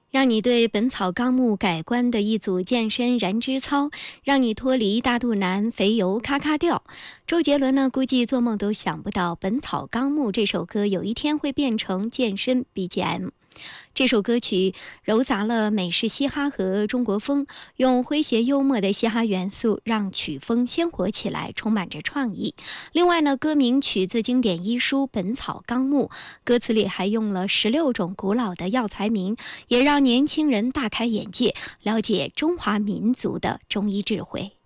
让你对《本草纲目》改观的一组健身燃脂操，让你脱离大肚腩、肥油咔咔掉。周杰伦呢，估计做梦都想不到，《本草纲目》这首歌有一天会变成健身 BGM。这首歌曲糅杂了美式嘻哈和中国风，用诙谐幽默的嘻哈元素，让曲风鲜活起来，充满着创意。另外呢，歌名取自经典医书《本草纲目》，歌词里还用了16种古老的药材名，也让年轻人大开眼界，了解中华民族的中医智慧。